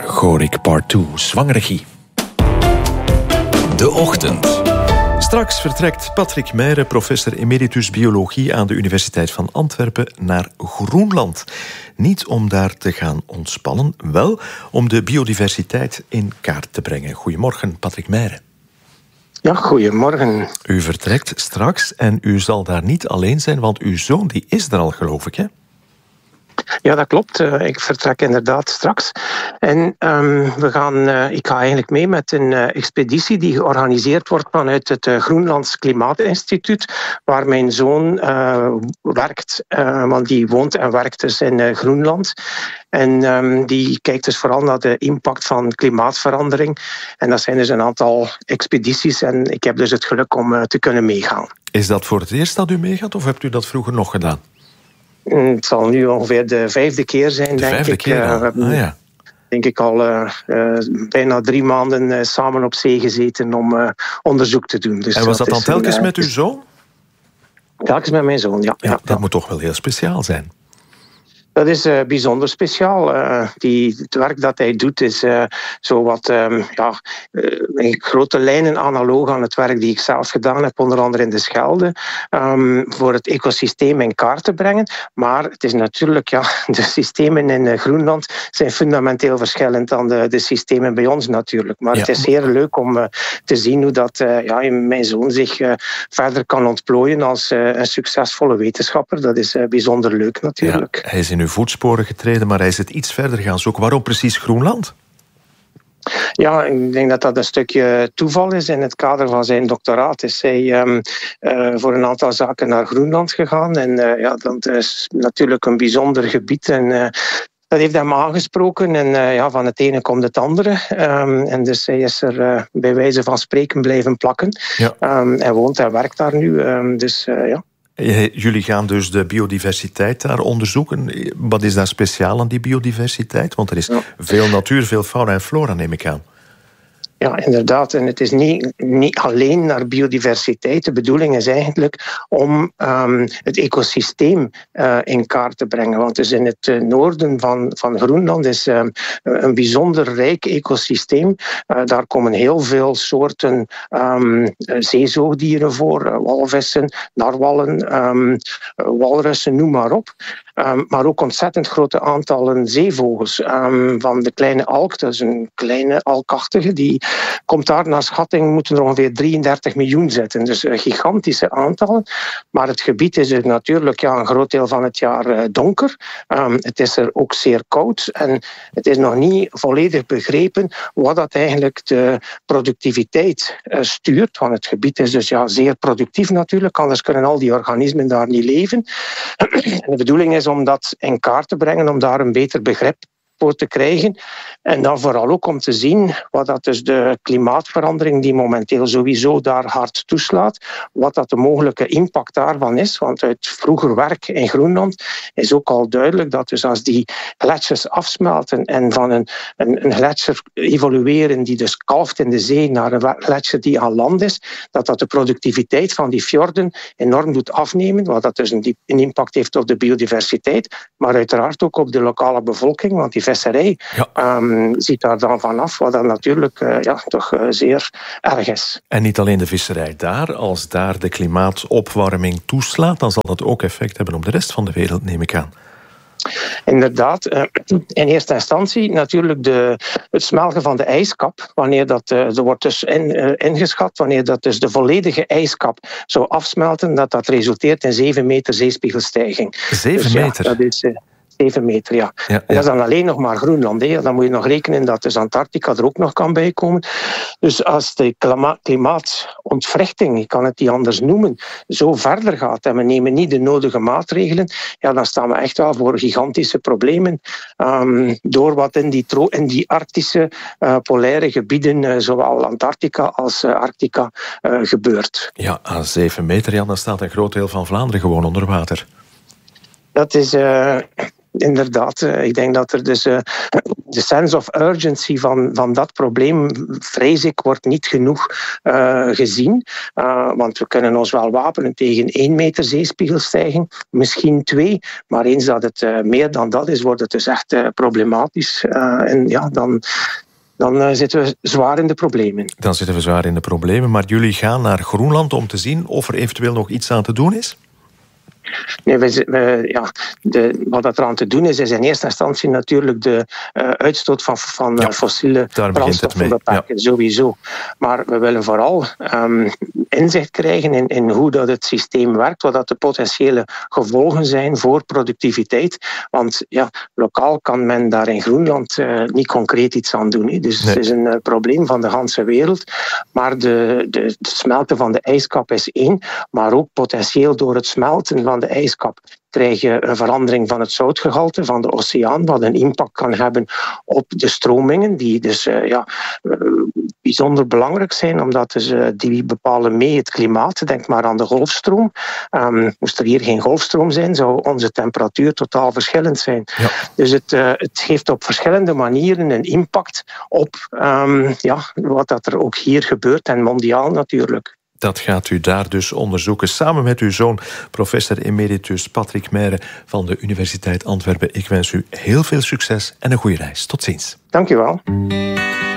Gorik Part 2, zwangeregie. De Ochtend. Straks vertrekt Patrick Meyre, professor emeritus biologie aan de Universiteit van Antwerpen, naar Groenland. Niet om daar te gaan ontspannen, wel om de biodiversiteit in kaart te brengen. Goedemorgen, Patrick Meyre. Ja, goedemorgen. U vertrekt straks en u zal daar niet alleen zijn, want uw zoon die is er al, geloof ik, hè? Ja, dat klopt. Ik vertrek inderdaad straks. En ik ga eigenlijk mee met een expeditie die georganiseerd wordt vanuit het Groenlands Klimaatinstituut, waar mijn zoon werkt, want die woont en werkt dus in Groenland. En die kijkt dus vooral naar de impact van klimaatverandering. En dat zijn dus een aantal expedities en ik heb dus het geluk om te kunnen meegaan. Is dat voor het eerst dat u meegaat of hebt u dat vroeger nog gedaan? Het zal nu ongeveer de 5e keer zijn, denk ik. We hebben, denk ik al bijna 3 maanden samen op zee gezeten om onderzoek te doen. Dus en was dat dan telkens met uw zoon? Telkens met mijn zoon, ja. Dat moet toch wel heel speciaal zijn? Dat is bijzonder speciaal. Het werk dat hij doet is in grote lijnen analoog aan het werk die ik zelf gedaan heb, onder andere in de Schelde, voor het ecosysteem in kaart te brengen. Maar het is natuurlijk, de systemen in Groenland zijn fundamenteel verschillend dan de systemen bij ons natuurlijk. Maar het is heel leuk om te zien hoe dat mijn zoon zich verder kan ontplooien als een succesvolle wetenschapper. Dat is bijzonder leuk natuurlijk. Ja, hij is in uw voetsporen getreden, maar hij is het iets verder gaan zoeken. Waarom precies Groenland? Ja, ik denk dat dat een stukje toeval is. In het kader van zijn doctoraat is hij voor een aantal zaken naar Groenland gegaan. En dat is natuurlijk een bijzonder gebied. En dat heeft hem aangesproken. En van het ene komt het andere. En dus hij is er bij wijze van spreken blijven plakken. Ja. Hij woont en werkt daar nu. Jullie gaan dus de biodiversiteit daar onderzoeken. Wat is daar speciaal aan die biodiversiteit? Want er is veel natuur, veel fauna en flora, neem ik aan. Ja, inderdaad. En het is niet alleen naar biodiversiteit. De bedoeling is eigenlijk om het ecosysteem in kaart te brengen. Want dus in het noorden van Groenland is een bijzonder rijk ecosysteem. Daar komen heel veel soorten zeezoogdieren voor. Walvissen, narwallen, walrussen, noem maar op. Maar ook ontzettend grote aantallen zeevogels. Van de kleine alk, dat is een kleine alkachtige, die komt daar naar schatting, moeten er ongeveer 33 miljoen zitten. Dus gigantische aantallen. Maar het gebied is er natuurlijk een groot deel van het jaar donker. Het is er ook zeer koud. En het is nog niet volledig begrepen wat dat eigenlijk de productiviteit stuurt. Want het gebied is dus zeer productief natuurlijk. Anders kunnen al die organismen daar niet leven. En de bedoeling is om dat in kaart te brengen, om daar een beter begrip voor te krijgen. En dan vooral ook om te zien wat dat dus de klimaatverandering die momenteel sowieso daar hard toeslaat, wat dat de mogelijke impact daarvan is. Want uit vroeger werk in Groenland is ook al duidelijk dat dus als die gletsjers afsmelten en van een gletsjer evolueren die dus kalft in de zee naar een gletsjer die aan land is, dat de productiviteit van die fjorden enorm doet afnemen, wat dat dus een impact heeft op de biodiversiteit, maar uiteraard ook op de lokale bevolking, want die visserij ziet daar dan vanaf, wat dan natuurlijk toch zeer erg is. En niet alleen de visserij daar. Als daar de klimaatopwarming toeslaat, dan zal dat ook effect hebben op de rest van de wereld, neem ik aan. Inderdaad. In eerste instantie natuurlijk het smelten van de ijskap. Wanneer er wordt dus ingeschat, wanneer dat dus de volledige ijskap zou afsmelten, dat resulteert in 7 meter zeespiegelstijging. 7 meter? Dat is 7 meter, ja. En dat is dan alleen nog maar Groenland. Hè. Dan moet je nog rekenen dat dus Antarctica er ook nog kan bijkomen. Dus als de klimaatontwrichting, ik kan het niet anders noemen, zo verder gaat en we nemen niet de nodige maatregelen, dan staan we echt wel voor gigantische problemen. Door wat in die arctische polaire gebieden, zowel Antarctica als Arctica, gebeurt. Ja, aan 7 meter, dan staat een groot deel van Vlaanderen gewoon onder water. Dat is inderdaad. Ik denk dat er dus de sense of urgency van dat probleem, vrees ik, wordt niet genoeg gezien. Want we kunnen ons wel wapenen tegen 1 meter zeespiegelstijging, misschien 2. Maar eens dat het meer dan dat is, wordt het dus echt problematisch. En ja, dan zitten we zwaar in de problemen. Dan zitten we zwaar in de problemen. Maar jullie gaan naar Groenland om te zien of er eventueel nog iets aan te doen is? Nee, wat er aan te doen is in eerste instantie natuurlijk de uitstoot van fossiele brandstoffen beperken, sowieso. Maar we willen vooral inzicht krijgen in hoe dat het systeem werkt, wat dat de potentiële gevolgen zijn voor productiviteit. Want ja, lokaal kan men daar in Groenland niet concreet iets aan doen. Dus het is een probleem van de hele wereld. Maar de smelten van de ijskap is 1, maar ook potentieel door het smelten van de ijskap krijg je een verandering van het zoutgehalte van de oceaan, wat een impact kan hebben op de stromingen, die dus bijzonder belangrijk zijn, omdat dus, die bepalen mee het klimaat. Denk maar aan de golfstroom. Moest er hier geen golfstroom zijn, zou onze temperatuur totaal verschillend zijn. Ja. Dus het heeft op verschillende manieren een impact op wat dat er ook hier gebeurt en mondiaal natuurlijk. Dat gaat u daar dus onderzoeken samen met uw zoon, professor emeritus Patrick Meyre van de Universiteit Antwerpen. Ik wens u heel veel succes en een goede reis. Tot ziens. Dank u wel.